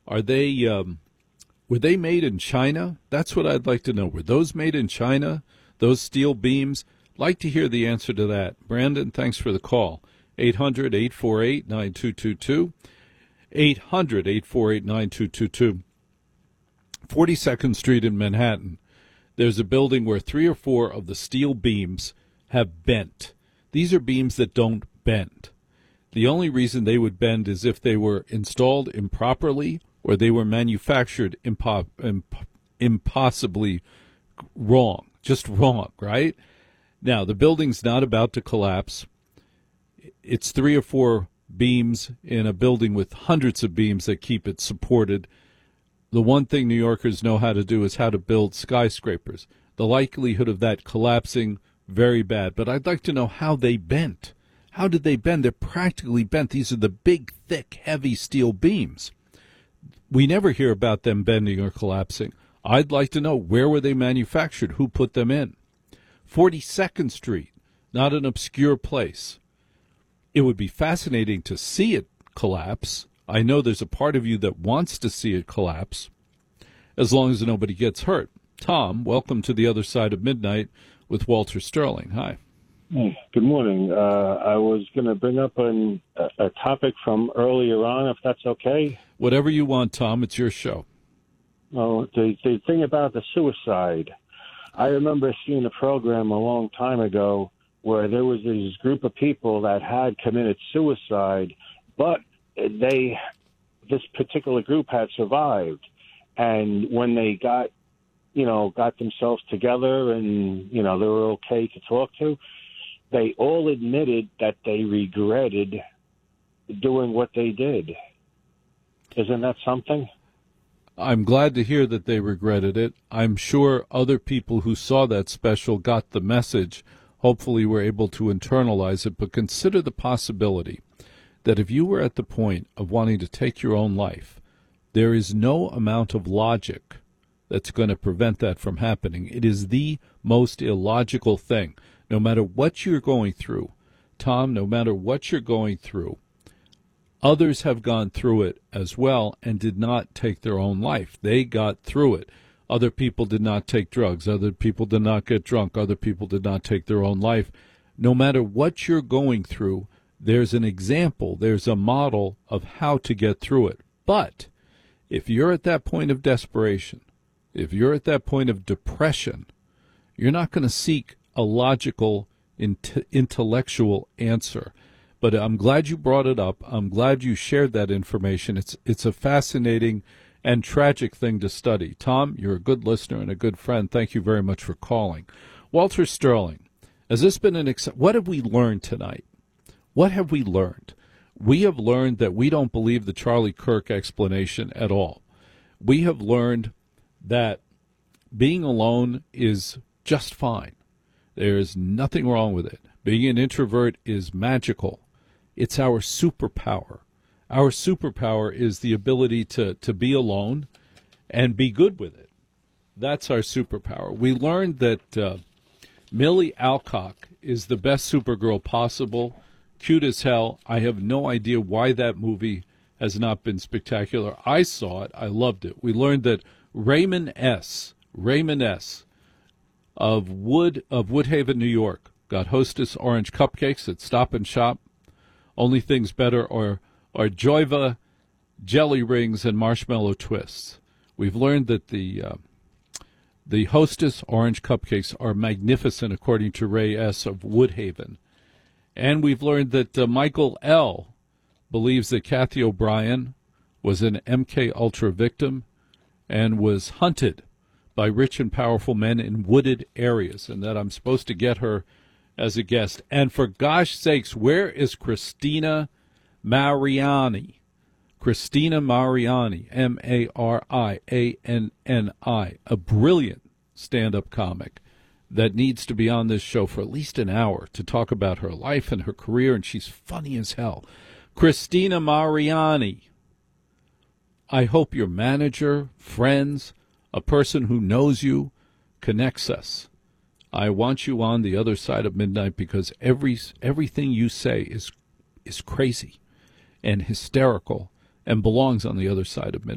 Are they were they made in China? That's what I'd like to know. Were those made in China? Those steel beams? Like to hear the answer to that. Brandon, thanks for the call. 800-848-9222. 800-848-9222. 42nd Street in Manhattan. There's a building where 3 or 4 of the steel beams have bent. These are beams that don't bend. The only reason they would bend is if they were installed improperly or they were manufactured impossibly wrong. Just wrong, right? Now, the building's not about to collapse. It's 3 or 4 beams in a building with hundreds of beams that keep it supported. The one thing New Yorkers know how to do is how to build skyscrapers. The likelihood of that collapsing, very bad. But I'd like to know how they bent. How did they bend? They're practically bent. These are the big, thick, heavy steel beams. We never hear about them bending or collapsing. I'd like to know, where were they manufactured? Who put them in? 42nd Street, not an obscure place. It would be fascinating to see it collapse. I know there's a part of you that wants to see it collapse, as long as nobody gets hurt. Tom, welcome to the other side of midnight with Walter Sterling. Hi. Good morning. I was going to bring up a topic from earlier on, if that's okay. Whatever you want, Tom. It's your show. Well, the thing about the suicide, I remember seeing a program a long time ago where there was this group of people that had committed suicide, but this particular group had survived. And when they got themselves together and, they were okay to talk to, they all admitted that they regretted doing what they did. Isn't that something? I'm glad to hear that they regretted it. I'm sure other people who saw that special got the message, hopefully were able to internalize it. But consider the possibility that if you were at the point of wanting to take your own life, there is no amount of logic that's going to prevent that from happening. It is the most illogical thing. No matter what you're going through, Tom, no matter what you're going through, others have gone through it as well and did not take their own life. They got through it. Other people did not take drugs. Other people did not get drunk. Other people did not take their own life. No matter what you're going through, there's an example, there's a model of how to get through it. But if you're at that point of desperation, if you're at that point of depression, you're not going to seek a logical, intellectual answer. But I'm glad you brought it up. I'm glad you shared that information. It's a fascinating and tragic thing to study. Tom, you're a good listener and a good friend. Thank you very much for calling. Walter Sterling, has this been what have we learned tonight? What have we learned? We have learned that we don't believe the Charlie Kirk explanation at all. We have learned that being alone is just fine. There is nothing wrong with it. Being an introvert is magical. It's our superpower. Our superpower is the ability to be alone and be good with it. That's our superpower. We learned that Millie Alcock is the best Supergirl possible, cute as hell. I have no idea why that movie has not been spectacular. I saw it. I loved it. We learned that Raymond S. of Woodhaven, New York, got Hostess orange cupcakes at Stop and Shop. Only things better are Joyva jelly rings and marshmallow twists. We've learned that the Hostess orange cupcakes are magnificent, according to Ray S. of Woodhaven. And we've learned that Michael L. believes that Kathy O'Brien was an MK Ultra victim and was hunted by rich and powerful men in wooded areas, and that I'm supposed to get her as a guest. And for gosh sakes, where is Christina Mariani? Christina Mariani, Marianni, a brilliant stand-up comic that needs to be on this show for at least an hour to talk about her life and her career, and she's funny as hell. Christina Mariani, I hope your manager, friends, a person who knows you, connects us. I want you on the other side of midnight because everything you say is crazy and hysterical and belongs on the other side of midnight.